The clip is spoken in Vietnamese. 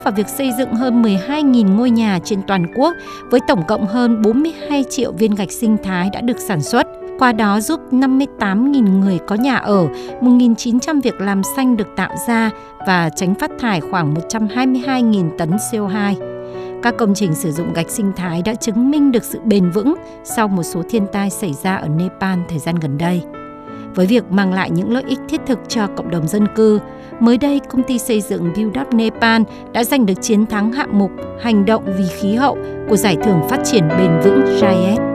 vào việc xây dựng hơn 12.000 ngôi nhà trên toàn quốc với tổng cộng hơn 42 triệu viên gạch sinh thái đã được sản xuất. Qua đó giúp 58.000 người có nhà ở, 1.900 việc làm xanh được tạo ra và tránh phát thải khoảng 122.000 tấn CO2. Các công trình sử dụng gạch sinh thái đã chứng minh được sự bền vững sau một số thiên tai xảy ra ở Nepal thời gian gần đây. Với việc mang lại những lợi ích thiết thực cho cộng đồng dân cư, mới đây công ty xây dựng Build Up Nepal đã giành được chiến thắng hạng mục Hành động vì khí hậu của Giải thưởng Phát triển Bền vững GIS.